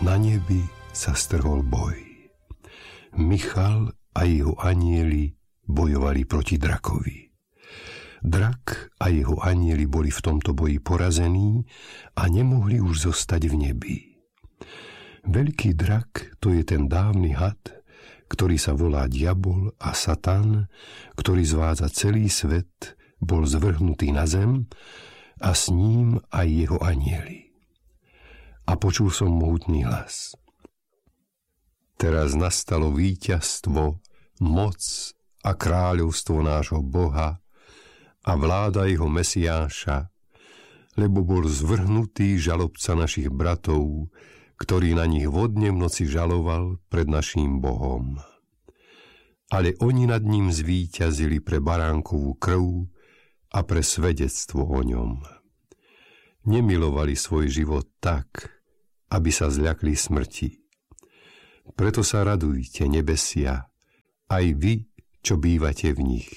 Na nebi sa strhol boj. Michal a jeho anjeli bojovali proti drakovi. Drak a jeho anjeli boli v tomto boji porazení a nemohli už zostať v nebi. Veľký drak, to je ten dávny had, ktorý sa volá diabol a Satan, ktorý zvádza celý svet, bol zvrhnutý na zem a s ním aj jeho anjeli. A počul som mohutný hlas. Teraz nastalo víťazstvo, moc a kráľovstvo nášho Boha a vláda jeho Mesiáša, lebo bol zvrhnutý žalobca našich bratov, ktorý na nich vodne v noci žaloval pred naším Bohom. Ale oni nad ním zvíťazili pre baránkovú krv a pre svedectvo o ňom. Nemilovali svoj život tak, aby sa zľakli smrti. Preto sa radujte, nebesia, aj vy, čo bývate v nich.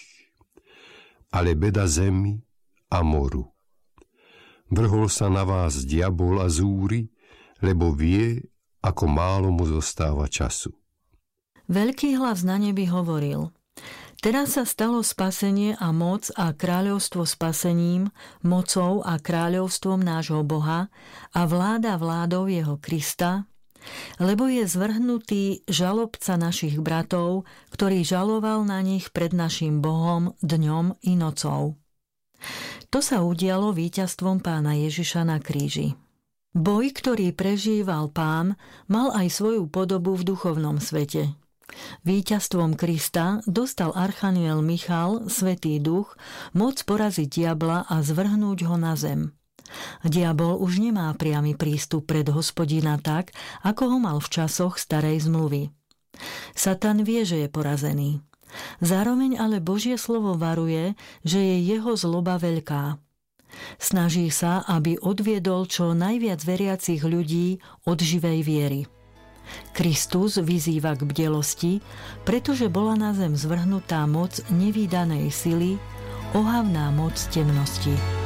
Ale beda zemi a moru. Vrhol sa na vás diabol a zúri, lebo vie, ako málo mu zostáva času. Veľký hlas na nebi hovoril: Teraz sa stalo spasenie a moc a kráľovstvo spasením, mocou a kráľovstvom nášho Boha a vláda vládou jeho Krista, lebo je zvrhnutý žalobca našich bratov, ktorý žaloval na nich pred našim Bohom dňom i nocou. To sa udialo víťazstvom Pána Ježiša na kríži. Boj, ktorý prežíval Pán, mal aj svoju podobu v duchovnom svete. Víťazstvom Krista dostal archaniel Michal, Svätý Duch, moc poraziť diabla a zvrhnúť ho na zem. Diabol už nemá priamy prístup pred Hospodina tak, ako ho mal v časoch starej zmluvy. Satan vie, že je porazený. Zároveň ale Božie slovo varuje, že je jeho zloba veľká. Snaží sa, aby odviedol čo najviac veriacich ľudí od živej viery. Kristus vyzýva k bdelosti, pretože bola na zem zvrhnutá moc nevídanej sily, ohavná moc temnosti.